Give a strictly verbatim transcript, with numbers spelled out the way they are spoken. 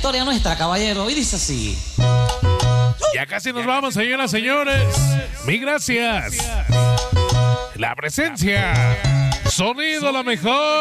historia nuestra, caballero. Y dice así. Ya casi nos vamos, señoras, señores. Mil gracias. La presencia. Sonido la mejor.